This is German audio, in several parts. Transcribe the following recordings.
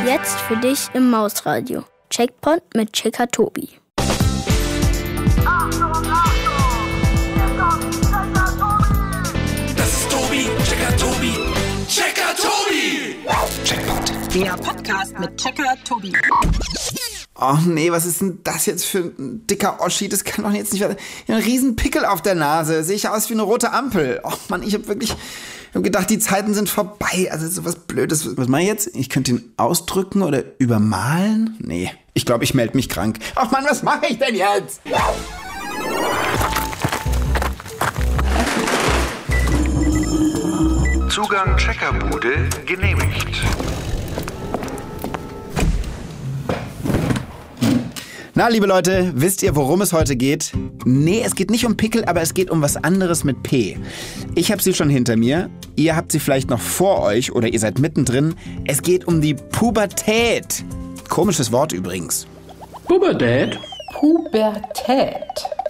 Jetzt für dich im Mausradio. Checkpoint mit Checker Tobi. Das ist Tobi, Checker Tobi, Checker Tobi. Checkpoint. Der Podcast mit Checker Tobi. Oh nee, was ist denn das jetzt für ein dicker Oschi? Das kann doch jetzt nicht werden. Ein riesen Pickel auf der Nase. Sehe ich aus wie eine rote Ampel. Oh Mann, ich habe gedacht, die Zeiten sind vorbei. Also sowas Blödes. Was mache ich jetzt? Ich könnte ihn ausdrücken oder übermalen? Nee, ich glaube, ich melde mich krank. Ach Mann, was mache ich denn jetzt? Zugang Checkerbude genehmigt. Na, liebe Leute, wisst ihr, worum es heute geht? Nee, es geht nicht um Pickel, aber es geht um was anderes mit P. Ich habe sie schon hinter mir, ihr habt sie vielleicht noch vor euch oder ihr seid mittendrin. Es geht um die Pubertät. Komisches Wort übrigens. Pubertät? Pubertät.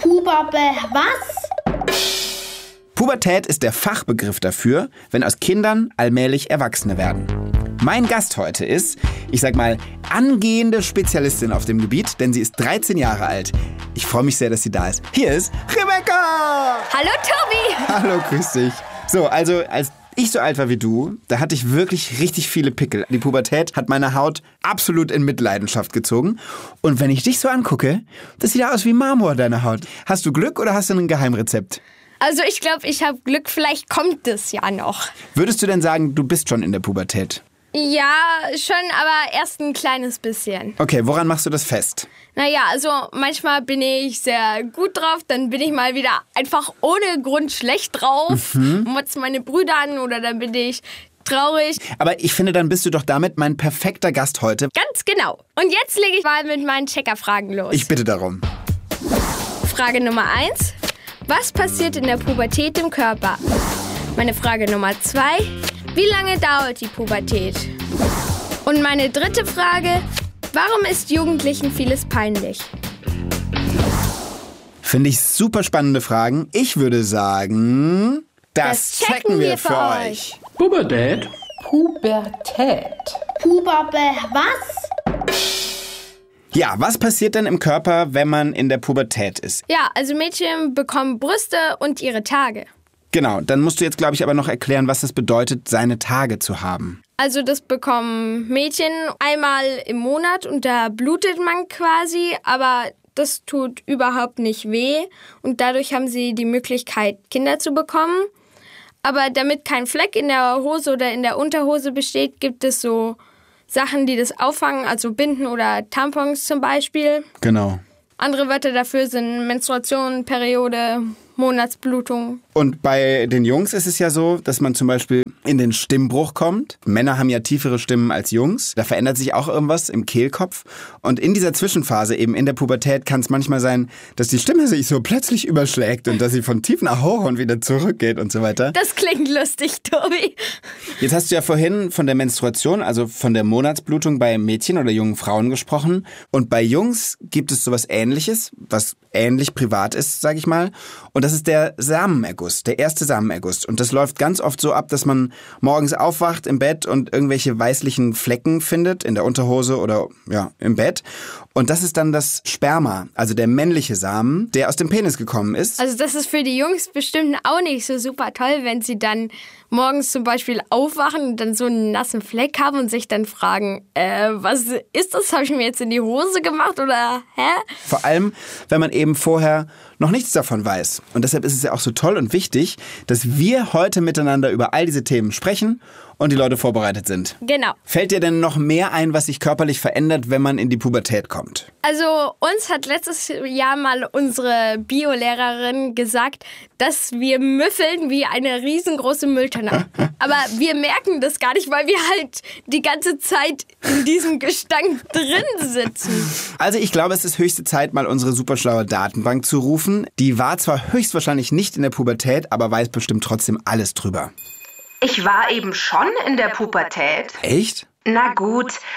Was? Pubertät ist der Fachbegriff dafür, wenn aus Kindern allmählich Erwachsene werden. Mein Gast heute ist, ich sag mal, angehende Spezialistin auf dem Gebiet, denn sie ist 13 Jahre alt. Ich freue mich sehr, dass sie da ist. Hier ist Rebecca! Hallo Tobi! Hallo, grüß dich. So, also als ich so alt war wie du, da hatte ich wirklich richtig viele Pickel. Die Pubertät hat meine Haut absolut in Mitleidenschaft gezogen. Und wenn ich dich so angucke, das sieht aus wie Marmor, deine Haut. Hast du Glück oder hast du ein Geheimrezept? Also ich glaube, ich habe Glück, vielleicht kommt es ja noch. Würdest du denn sagen, du bist schon in der Pubertät? Ja, schon, aber erst ein kleines bisschen. Okay, woran machst du das fest? Naja, also manchmal bin ich sehr gut drauf, dann bin ich mal wieder einfach ohne Grund schlecht drauf, motze meine Brüder an oder dann bin ich traurig. Aber ich finde, dann bist du doch damit mein perfekter Gast heute. Ganz genau. Und jetzt lege ich mal mit meinen Checkerfragen los. Ich bitte darum. Frage Nummer 1. Was passiert in der Pubertät im Körper? Meine Frage Nummer 2. Wie lange dauert die Pubertät? Und meine dritte Frage. Warum ist Jugendlichen vieles peinlich? Finde ich super spannende Fragen. Ich würde sagen, das checken wir für euch. Pubertät? Pubertät. Was? Ja, was passiert denn im Körper, wenn man in der Pubertät ist? Ja, also Mädchen bekommen Brüste und ihre Tage. Genau, dann musst du jetzt, glaube ich, aber noch erklären, was es bedeutet, seine Tage zu haben. Also das bekommen Mädchen einmal im Monat und da blutet man quasi, aber das tut überhaupt nicht weh und dadurch haben sie die Möglichkeit, Kinder zu bekommen. Aber damit kein Fleck in der Hose oder in der Unterhose besteht, gibt es so Sachen, die das auffangen, also Binden oder Tampons zum Beispiel. Genau. Andere Wörter dafür sind Menstruation, Periode, Monatsblutung. Und bei den Jungs ist es ja so, dass man zum Beispiel in den Stimmbruch kommt. Männer haben ja tiefere Stimmen als Jungs. Da verändert sich auch irgendwas im Kehlkopf. Und in dieser Zwischenphase, eben in der Pubertät, kann es manchmal sein, dass die Stimme sich so plötzlich überschlägt und dass sie von tief nach hoch und wieder zurückgeht und so weiter. Das klingt lustig, Tobi. Jetzt hast du ja vorhin von der Menstruation, also von der Monatsblutung bei Mädchen oder jungen Frauen gesprochen. Und bei Jungs gibt es sowas Ähnliches, was ähnlich privat ist, sage ich mal. Und das ist der Samenerguss, der erste Samenerguss. Und das läuft ganz oft so ab, dass man morgens aufwacht im Bett und irgendwelche weißlichen Flecken findet, in der Unterhose oder ja im Bett. Und das ist dann das Sperma, also der männliche Samen, der aus dem Penis gekommen ist. Also das ist für die Jungs bestimmt auch nicht so super toll, wenn sie dann morgens zum Beispiel aufwachen und dann so einen nassen Fleck haben und sich dann fragen, was ist das? Habe ich mir jetzt in die Hose gemacht oder hä? Vor allem, wenn man eben vorher noch nichts davon weiß. Und deshalb ist es ja auch so toll und wichtig, dass wir heute miteinander über all diese Themen sprechen und die Leute vorbereitet sind. Genau. Fällt dir denn noch mehr ein, was sich körperlich verändert, wenn man in die Pubertät kommt? Also uns hat letztes Jahr mal unsere Biolehrerin gesagt, dass wir müffeln wie eine riesengroße Mülltonne. Aber wir merken das gar nicht, weil wir halt die ganze Zeit in diesem Gestank drin sitzen. Also ich glaube, es ist höchste Zeit, mal unsere superschlaue Datenbank zu rufen. Die war zwar höchstwahrscheinlich nicht in der Pubertät, aber weiß bestimmt trotzdem alles drüber. Ich war eben schon in der Pubertät. Echt? Na gut,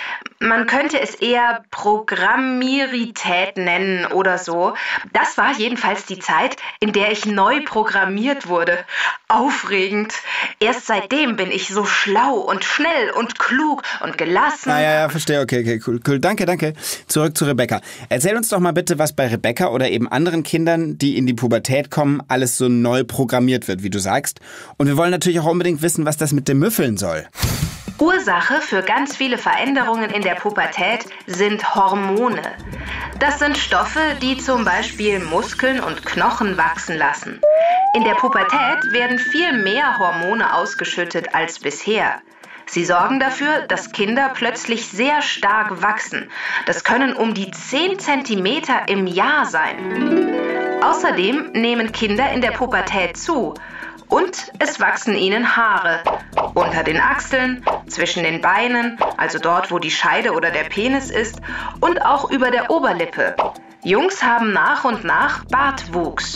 Man könnte es eher Programmierität nennen oder so. Das war jedenfalls die Zeit, in der ich neu programmiert wurde. Aufregend. Erst seitdem bin ich so schlau und schnell und klug und gelassen. Ja, verstehe. Okay, cool. Danke. Zurück zu Rebecca. Erzähl uns doch mal bitte, was bei Rebecca oder eben anderen Kindern, die in die Pubertät kommen, alles so neu programmiert wird, wie du sagst. Und wir wollen natürlich auch unbedingt wissen, was das mit dem Müffeln soll. Ursache für ganz viele Veränderungen in der Pubertät sind Hormone. Das sind Stoffe, die zum Beispiel Muskeln und Knochen wachsen lassen. In der Pubertät werden viel mehr Hormone ausgeschüttet als bisher. Sie sorgen dafür, dass Kinder plötzlich sehr stark wachsen. Das können um die 10 Zentimeter im Jahr sein. Außerdem nehmen Kinder in der Pubertät zu. Und es wachsen ihnen Haare. Unter den Achseln, zwischen den Beinen, also dort, wo die Scheide oder der Penis ist, und auch über der Oberlippe. Jungs haben nach und nach Bartwuchs.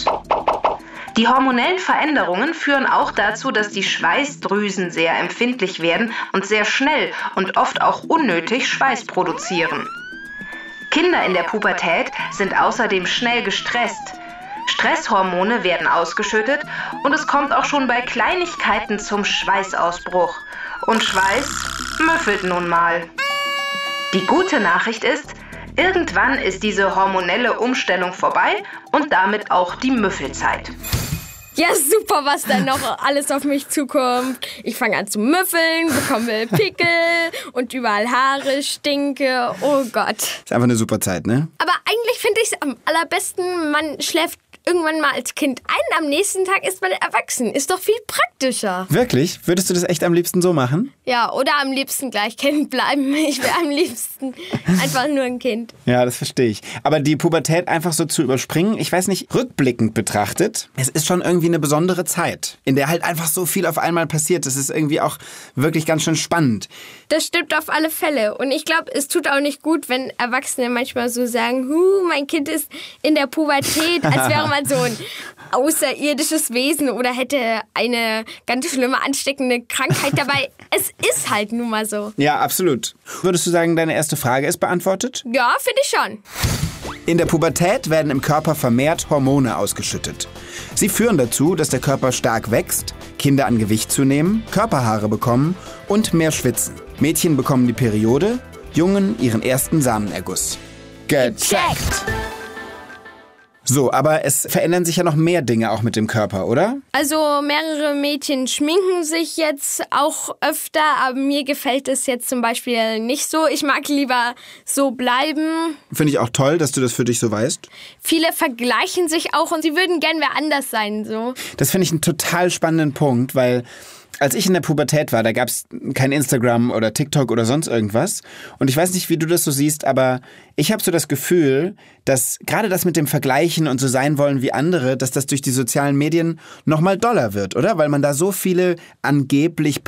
Die hormonellen Veränderungen führen auch dazu, dass die Schweißdrüsen sehr empfindlich werden und sehr schnell und oft auch unnötig Schweiß produzieren. Kinder in der Pubertät sind außerdem schnell gestresst. Stresshormone werden ausgeschüttet und es kommt auch schon bei Kleinigkeiten zum Schweißausbruch. Und Schweiß müffelt nun mal. Die gute Nachricht ist, irgendwann ist diese hormonelle Umstellung vorbei und damit auch die Müffelzeit. Ja, super, was dann noch alles auf mich zukommt. Ich fange an zu müffeln, bekomme Pickel und überall Haare, stinke. Oh Gott. Ist einfach eine super Zeit, ne? Aber eigentlich finde ich es am allerbesten, man schläft irgendwann mal als Kind ein, am nächsten Tag ist man erwachsen. Ist doch viel praktischer. Wirklich? Würdest du das echt am liebsten so machen? Ja, oder am liebsten gleich Kind bleiben. Ich wäre am liebsten einfach nur ein Kind. Ja, das verstehe ich. Aber die Pubertät einfach so zu überspringen, ich weiß nicht, rückblickend betrachtet, es ist schon irgendwie eine besondere Zeit, in der halt einfach so viel auf einmal passiert. Das ist irgendwie auch wirklich ganz schön spannend. Das stimmt auf alle Fälle. Und ich glaube, es tut auch nicht gut, wenn Erwachsene manchmal so sagen, mein Kind ist in der Pubertät, als wäre man so ein außerirdisches Wesen oder hätte eine ganz schlimme, ansteckende Krankheit dabei. Es ist halt nun mal so. Ja, absolut. Würdest du sagen, deine erste Frage ist beantwortet? Ja, finde ich schon. In der Pubertät werden im Körper vermehrt Hormone ausgeschüttet. Sie führen dazu, dass der Körper stark wächst, Kinder an Gewicht zunehmen, Körperhaare bekommen und mehr schwitzen. Mädchen bekommen die Periode, Jungen ihren ersten Samenerguss. Gecheckt! So, aber es verändern sich ja noch mehr Dinge auch mit dem Körper, oder? Also mehrere Mädchen schminken sich jetzt auch öfter, aber mir gefällt es jetzt zum Beispiel nicht so. Ich mag lieber so bleiben. Finde ich auch toll, dass du das für dich so weißt. Viele vergleichen sich auch und sie würden gern wer anders sein, so. Das finde ich einen total spannenden Punkt, weil als ich in der Pubertät war, da gab es kein Instagram oder TikTok oder sonst irgendwas. Und ich weiß nicht, wie du das so siehst, aber ich habe so das Gefühl, dass gerade das mit dem Vergleichen und so sein wollen wie andere, dass das durch die sozialen Medien nochmal doller wird, oder? Weil man da so viele angeblich